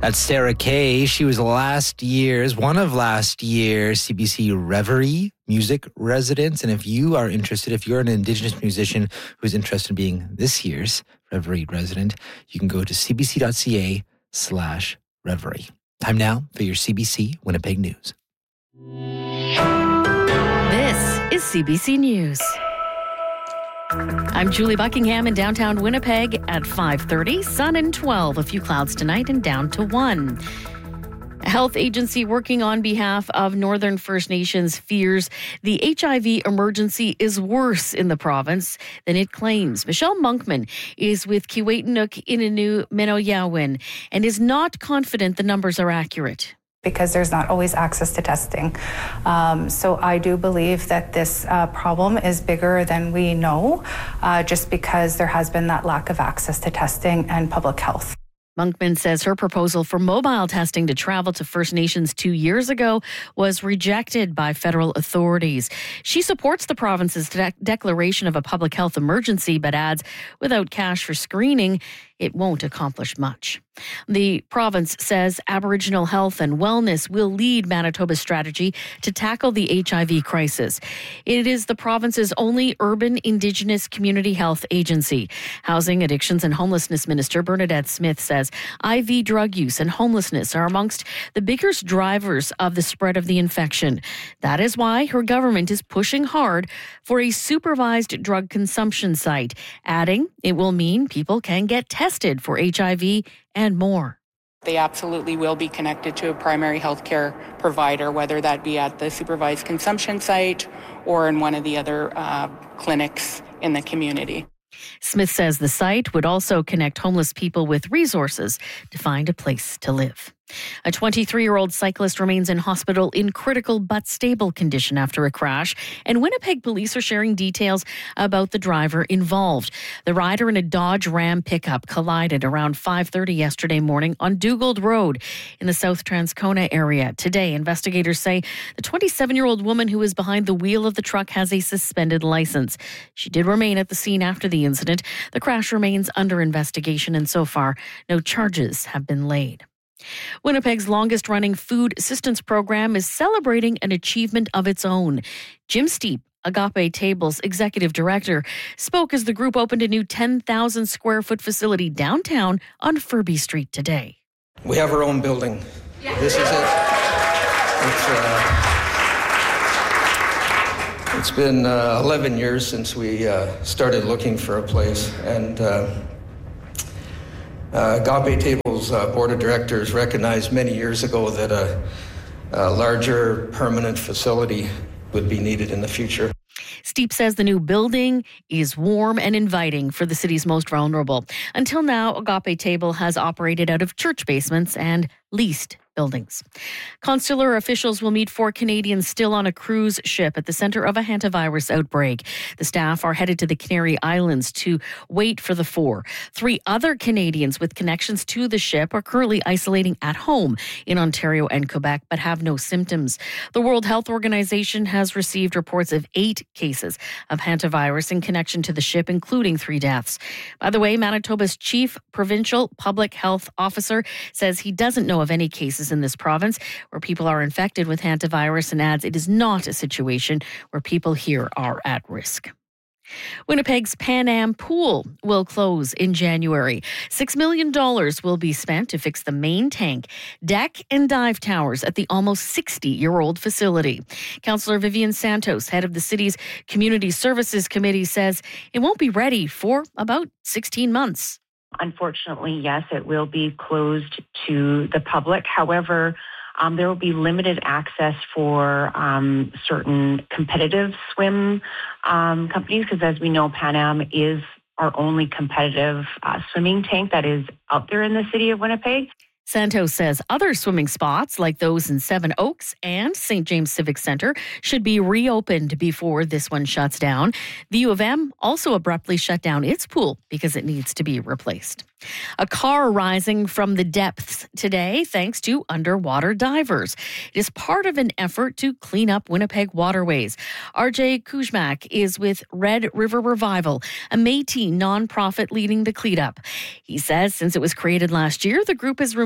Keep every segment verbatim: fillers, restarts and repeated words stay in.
That's Sarah Kay. She was last year's, one of last year's C B C Reverie music residents. And if you are interested, if you're an Indigenous musician who's interested in being this year's Reverie resident, you can go to cbc.ca slash Reverie. Time now for your C B C Winnipeg News. This is C B C News. I'm Julie Buckingham in downtown Winnipeg at five thirty. Sun and twelve. A few clouds tonight and down to one. A health agency working on behalf of Northern First Nations fears the H I V emergency is worse in the province than it claims. Michelle Monkman is with Kiiwetinoong Innu Menoyawin and is not confident the numbers are accurate. Because there's not always access to testing. Um, so I do believe that this uh, problem is bigger than we know, uh, just because there has been that lack of access to testing and public health. Monkman says her proposal for mobile testing to travel to First Nations two years ago was rejected by federal authorities. She supports the province's de- declaration of a public health emergency, but adds without cash for screening, it won't accomplish much. The province says Aboriginal health and wellness will lead Manitoba's strategy to tackle the H I V crisis. It is the province's only urban Indigenous community health agency. Housing, Addictions and Homelessness Minister Bernadette Smith says I V drug use and homelessness are amongst the biggest drivers of the spread of the infection. That is why her government is pushing hard for a supervised drug consumption site, adding it will mean people can get tested for H I V and more. They absolutely will be connected to a primary health care provider, whether that be at the supervised consumption site or in one of the other uh, clinics in the community. Smith says the site would also connect homeless people with resources to find a place to live. A twenty-three-year-old cyclist remains in hospital in critical but stable condition after a crash, and Winnipeg police are sharing details about the driver involved. The rider in a Dodge Ram pickup collided around five thirty yesterday morning on Dugald Road in the South Transcona area. Today, investigators say the twenty-seven-year-old woman who was behind the wheel of the truck has a suspended license. She did remain at the scene after the incident. The crash remains under investigation, and so far, no charges have been laid. Winnipeg's longest-running food assistance program is celebrating an achievement of its own. Jim Steep, Agape Table's executive director, spoke as the group opened a new ten thousand square foot facility downtown on Furby Street today. We have our own building. Yeah. This is it. It's, uh, it's been uh, eleven years since we uh, started looking for a place, and uh, Uh, Agape Table's uh, board of directors recognized many years ago that a, a larger permanent facility would be needed in the future. Steep says the new building is warm and inviting for the city's most vulnerable. Until now, Agape Table has operated out of church basements and leased buildings. Consular officials will meet four Canadians still on a cruise ship at the center of a hantavirus outbreak. The staff are headed to the Canary Islands to wait for the four. Three other Canadians with connections to the ship are currently isolating at home in Ontario and Quebec, but have no symptoms. The World Health Organization has received reports of eight cases of hantavirus in connection to the ship, including three deaths. By the way, Manitoba's chief provincial public health officer says he doesn't know of any cases in this province where people are infected with hantavirus, and adds it is not a situation where people here are at risk. Winnipeg's Pan Am pool will close in January. Six million dollars will be spent to fix the main tank, deck and dive towers at the almost sixty-year-old facility. Councillor Vivian Santos, head of the city's Community Services Committee, says it won't be ready for about sixteen months. Unfortunately, yes, it will be closed to the public. However, um, there will be limited access for um, certain competitive swim um, companies, because as we know, Pan Am is our only competitive uh, swimming tank that is out there in the city of Winnipeg. Santos says other swimming spots like those in Seven Oaks and Saint James Civic Centre should be reopened before this one shuts down. The U of M also abruptly shut down its pool because it needs to be replaced. A car rising from the depths today thanks to underwater divers. It is part of an effort to clean up Winnipeg waterways. R J Kuzmak is with Red River Revival, a Métis nonprofit leading the cleanup. He says since it was created last year, the group has removed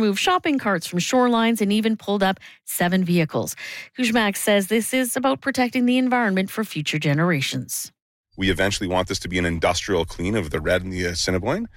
removed shopping carts from shorelines and even pulled up seven vehicles. Kuzmak says this is about protecting the environment for future generations. We eventually want this to be an industrial clean of the red and the Assiniboine.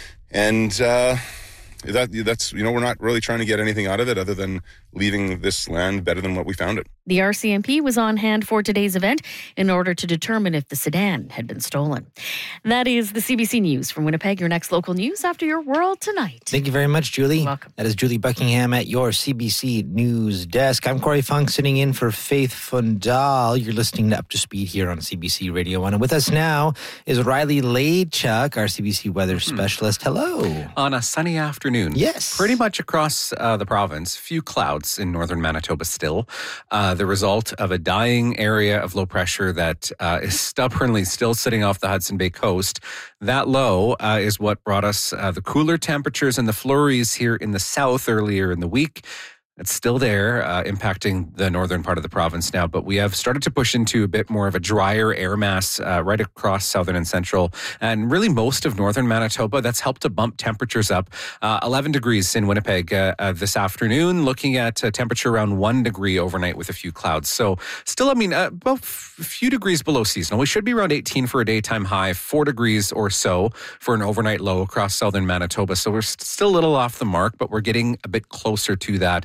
And uh, that that's, you know, we're not really trying to get anything out of it other than leaving this land better than what we found it. The R C M P was on hand for today's event in order to determine if the sedan had been stolen. That is the C B C News from Winnipeg, your next local news after your World Tonight. Thank you very much, Julie. You're welcome. That is Julie Buckingham at your C B C News desk. I'm Corey Funk sitting in for Faith Fundal. You're listening to Up to Speed here on C B C Radio one. And with us now is Riley Laychuk, our C B C weather hmm. specialist. Hello. On a sunny afternoon. Yes. Pretty much across uh, the province. Few clouds in northern Manitoba still. Uh, the result of a dying area of low pressure that uh, is stubbornly still sitting off the Hudson Bay coast. That low uh, is what brought us uh, the cooler temperatures and the flurries here in the south earlier in the week. It's still there, uh, impacting the northern part of the province now, but we have started to push into a bit more of a drier air mass uh, right across southern and central, and really most of northern Manitoba. That's helped to bump temperatures up. Uh, eleven degrees in Winnipeg uh, uh, this afternoon, looking at a temperature around one degree overnight with a few clouds. So still, I mean, uh, about a few degrees below seasonal. We should be around eighteen for a daytime high, four degrees or so for an overnight low across southern Manitoba. So we're st- still a little off the mark, but we're getting a bit closer to that,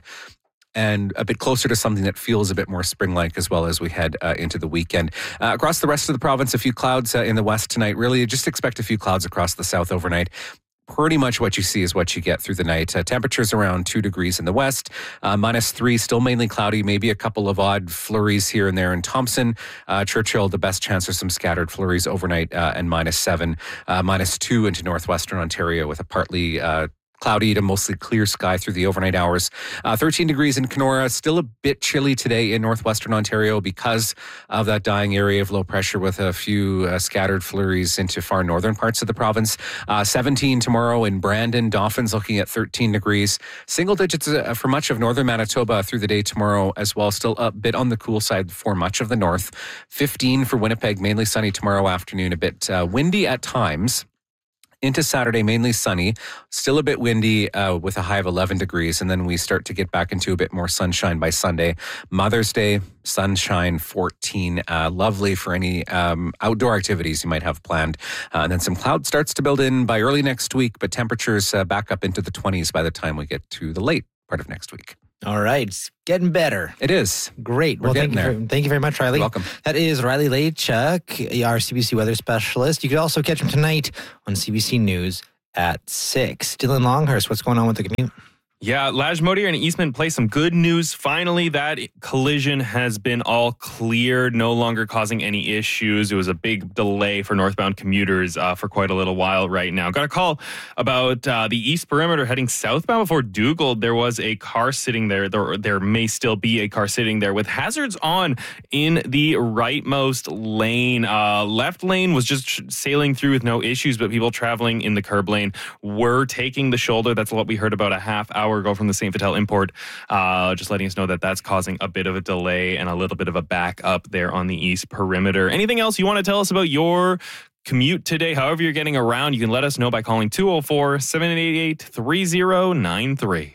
and a bit closer to something that feels a bit more spring-like as well as we head uh, into the weekend. Uh, across the rest of the province, a few clouds uh, in the west tonight. Really, just expect a few clouds across the south overnight. Pretty much what you see is what you get through the night. Uh, temperatures around two degrees in the west, uh, minus three, still mainly cloudy, maybe a couple of odd flurries here and there in Thompson. Uh, Churchill, the best chance of some scattered flurries overnight, uh, and minus seven, uh, minus two into northwestern Ontario with a partly uh, cloudy to mostly clear sky through the overnight hours. Uh, thirteen degrees in Kenora. Still a bit chilly today in northwestern Ontario because of that dying area of low pressure with a few uh, scattered flurries into far northern parts of the province. Uh, seventeen tomorrow in Brandon. Dauphin's looking at thirteen degrees. Single digits uh, for much of northern Manitoba through the day tomorrow as well. Still a bit on the cool side for much of the north. fifteen for Winnipeg. Mainly sunny tomorrow afternoon. A bit uh, windy at times. Into Saturday, mainly sunny, still a bit windy uh, with a high of eleven degrees. And then we start to get back into a bit more sunshine by Sunday. Mother's Day, sunshine, fourteen. Uh, lovely for any um, outdoor activities you might have planned. Uh, and then some cloud starts to build in by early next week, but temperatures uh, back up into the twenties by the time we get to the late part of next week. All right. It's getting better. It is. Great. We're well, thank you, there. for, thank you very much, Riley. You're welcome. That is Riley Laychuk, our C B C weather specialist. You could also catch him tonight on C B C News at six. Dylan Longhurst, what's going on with the commute? Yeah, Lagimodiere and Eastman Place, some good news. Finally, that collision has been all cleared, no longer causing any issues. It was a big delay for northbound commuters uh, for quite a little while right now. Got a call about uh, the East Perimeter heading southbound before Dugald. There was a car sitting there. There, there may still be a car sitting there with hazards on in the rightmost lane. Uh, left lane was just sailing through with no issues, but people traveling in the curb lane were taking the shoulder. That's what we heard about a half hour ago from the Saint Vital import, uh, just letting us know that that's causing a bit of a delay and a little bit of a backup there on the East Perimeter. Anything else you want to tell us about your commute today? However you're getting around, you can let us know by calling two oh four, seven eight eight, three oh nine three.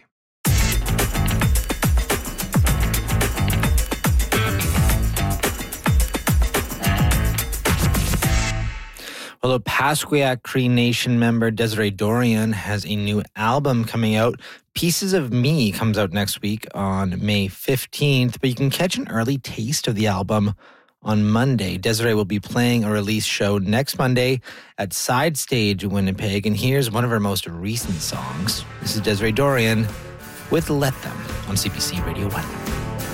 Well, a Pasquia Cree Nation member, Desiree Dorian, has a new album coming out. Pieces of Me comes out next week on May fifteenth, but you can catch an early taste of the album on Monday. Desiree will be playing a release show next Monday at Side Stage Winnipeg, and here's one of her most recent songs. This is Desiree Dorian with Let Them on C B C Radio one.